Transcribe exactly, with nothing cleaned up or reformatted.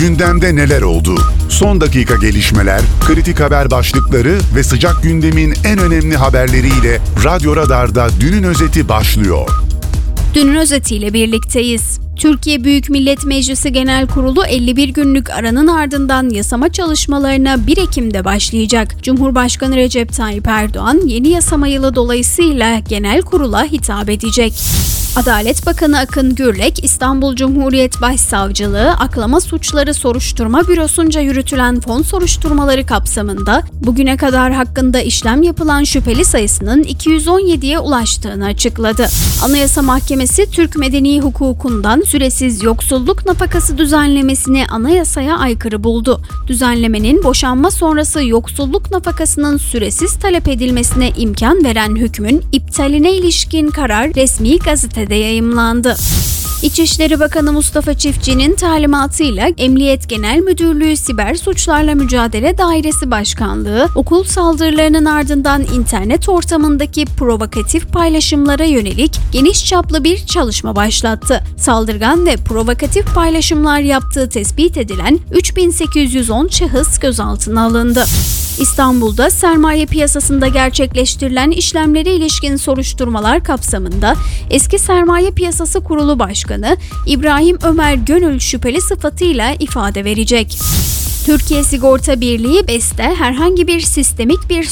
Gündemde neler oldu? Son dakika gelişmeler, kritik haber başlıkları ve sıcak gündemin en önemli haberleriyle Radyo Radar'da Dünün Özeti başlıyor. Dünün özetiyle birlikteyiz. Türkiye Büyük Millet Meclisi Genel Kurulu elli bir günlük aranın ardından yasama çalışmalarına bir Ekim'de başlayacak. Cumhurbaşkanı Recep Tayyip Erdoğan yeni yasama yılı dolayısıyla genel kurula hitap edecek. Adalet Bakanı Akın Gürlek, İstanbul Cumhuriyet Başsavcılığı Aklama Suçları Soruşturma Bürosu'nca yürütülen fon soruşturmaları kapsamında bugüne kadar hakkında işlem yapılan şüpheli sayısının iki yüz on yediye ulaştığını açıkladı. Anayasa Mahkemesi Türk Medeni Hukukundan süresiz yoksulluk nafakası düzenlemesini anayasaya aykırı buldu. Düzenlemenin boşanma sonrası yoksulluk nafakasının süresiz talep edilmesine imkan veren hükmün iptaline ilişkin karar resmi gazetede yayımlandı. İçişleri Bakanı Mustafa Çiftçi'nin talimatıyla Emniyet Genel Müdürlüğü Siber Suçlarla Mücadele Dairesi Başkanlığı, okul saldırılarının ardından internet ortamındaki provokatif paylaşımlara yönelik geniş çaplı bir çalışma başlattı. Saldırgan ve provokatif paylaşımlar yaptığı tespit edilen üç bin sekiz yüz on şahıs gözaltına alındı. İstanbul'da sermaye piyasasında gerçekleştirilen işlemlere ilişkin soruşturmalar kapsamında eski Sermaye Piyasası Kurulu Başkanı İbrahim Ömer Gönül şüpheli sıfatıyla ifade verecek. Türkiye Sigorta Birliği BES'te herhangi bir sistemik bir